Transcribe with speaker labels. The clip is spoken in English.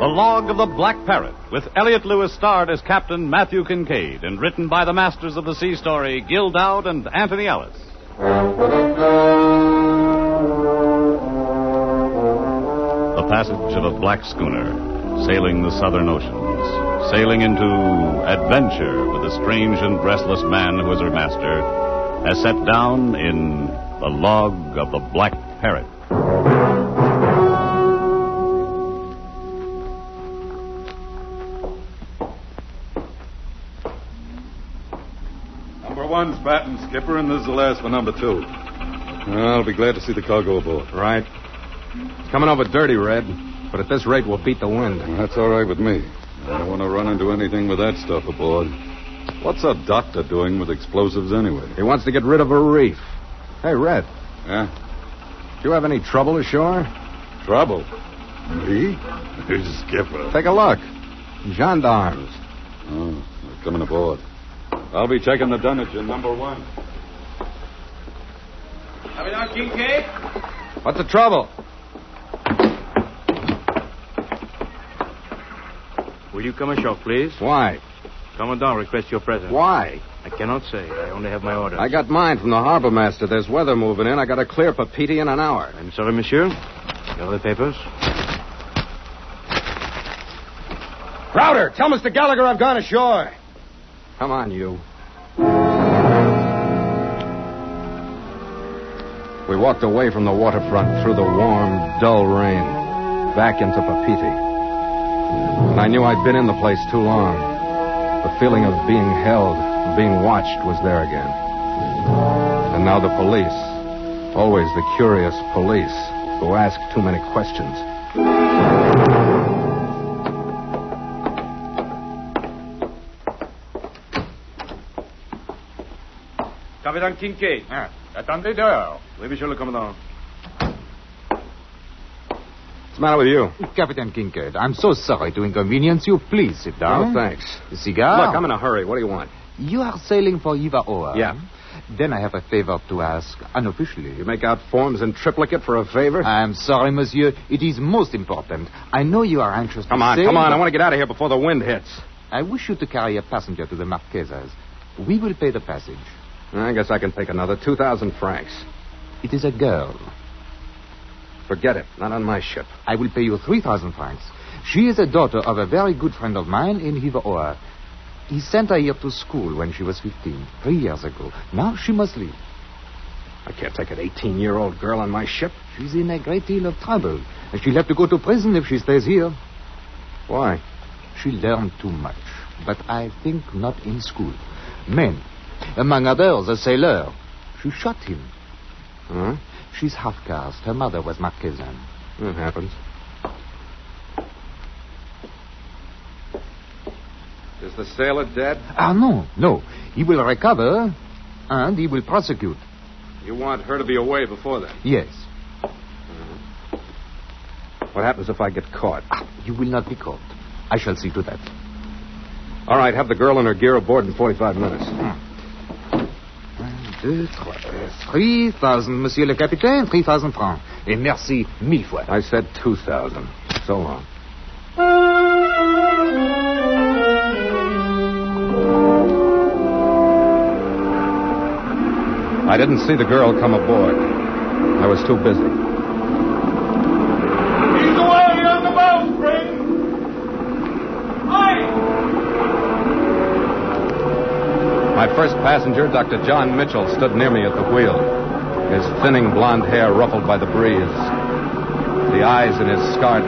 Speaker 1: The Log of the Black Parrot, with Elliot Lewis starred as Captain Matthew Kincaid and written by the masters of the sea story, Gil Dowd and Anthony Ellis. The passage of a black schooner, sailing the southern oceans, sailing into adventure with a strange and restless man who is her master, as set down in The Log of the Black Parrot.
Speaker 2: Number one's batting, Skipper, and this is the last for number two. I'll be glad to see the cargo aboard.
Speaker 3: Right. It's coming over dirty, Red, but at this rate we'll beat the wind.
Speaker 2: Well, that's all right with me. I don't want to run into anything with that stuff aboard. What's a doctor doing with explosives anyway?
Speaker 3: He wants to get rid of a reef. Hey, Red.
Speaker 2: Yeah?
Speaker 3: Do you have any trouble ashore?
Speaker 2: Trouble? Me? Skipper.
Speaker 3: Take a look. Gendarmes.
Speaker 2: Oh, they're coming aboard. I'll be checking the dunnage in number one.
Speaker 4: Captain Kincaid?
Speaker 3: What's the trouble?
Speaker 4: Will you come ashore, please?
Speaker 3: Why?
Speaker 4: Commandant requests your presence.
Speaker 3: Why?
Speaker 4: I cannot say. I only have my orders.
Speaker 3: I got mine from the harbor master. There's weather moving in. I got to clear Papeete in an hour.
Speaker 4: I'm sorry, monsieur. You have the papers?
Speaker 3: Crowder, tell Mr. Gallagher I've gone ashore. Come on, you. We walked away from the waterfront through the warm, dull rain, back into Papeete. And I knew I'd been in the place too long. The feeling of being held, being watched was there again. And now the police, always the curious police, who ask too many questions.
Speaker 4: Captain Kincaid. Attendez dehors. Oui, monsieur le commandant.
Speaker 3: What's the matter with you?
Speaker 5: Captain Kincaid, I'm so sorry to inconvenience you. Please sit down.
Speaker 3: Oh, thanks.
Speaker 5: A cigar?
Speaker 3: Look, I'm in a hurry. What do you want?
Speaker 5: You are sailing for Ivaoa.
Speaker 3: Yeah.
Speaker 5: Then I have a favor to ask, unofficially.
Speaker 3: You make out forms in triplicate for a favor?
Speaker 5: I'm sorry, monsieur. It is most important. I know you are anxious
Speaker 3: Come
Speaker 5: to
Speaker 3: on,
Speaker 5: sail,
Speaker 3: come on.
Speaker 5: but
Speaker 3: I want to get out of here before the wind hits.
Speaker 5: I wish you to carry a passenger to the Marquesas. We will pay the passage.
Speaker 3: I guess I can take another 2,000 francs.
Speaker 5: It is a girl.
Speaker 3: Forget it. Not on my ship.
Speaker 5: I will pay you 3,000 francs. She is a daughter of a very good friend of mine in Hivaoa. He sent her here to school when she was 15, 3 years ago. Now she must leave.
Speaker 3: I can't take an 18-year-old girl on my ship.
Speaker 5: She's in a great deal of trouble. And she'll have to go to prison if she stays here.
Speaker 3: Why?
Speaker 5: She learned too much. But I think not in school. Men. Among others, a sailor. She shot him.
Speaker 3: Huh?
Speaker 5: She's half-caste. Her mother was Marquesan.
Speaker 3: It happens. Is the sailor dead?
Speaker 5: No. He will recover, and he will prosecute.
Speaker 3: You want her to be away before then?
Speaker 5: Yes.
Speaker 3: What happens if I get caught?
Speaker 5: You will not be caught. I shall see to that.
Speaker 3: All right, have the girl and her gear aboard in 45 minutes.
Speaker 5: 1, 2, 3, 3,000, monsieur le capitaine, 3,000 francs. Et merci 1000 fois.
Speaker 3: I said 2,000. So long. I didn't see the girl come aboard. I was too busy.
Speaker 4: He's away on the bowsprit. Aye!
Speaker 3: My first passenger, Dr. John Mitchell, stood near me at the wheel, his thinning blonde hair ruffled by the breeze. The eyes in his scarred